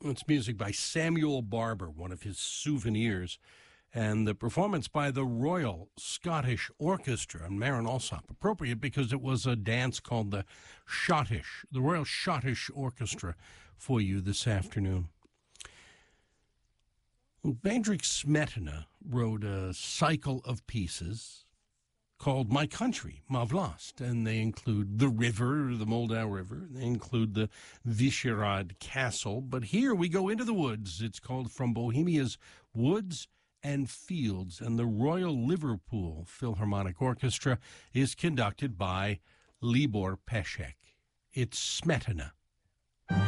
It's music by Samuel Barber, one of his souvenirs, and the performance by the Royal Scottish Orchestra and Marin Alsop, appropriate because it was a dance called the Schottish, the Royal Scottish Orchestra, for you this afternoon. Bedřich Smetana wrote a cycle of pieces called My Country, Ma Vlast, and they include the river, the Moldau River. They include the Vyšehrad Castle. But here we go into the woods. It's called From Bohemia's Woods and Fields, and the Royal Liverpool Philharmonic Orchestra is conducted by Libor Pesek. It's Smetana.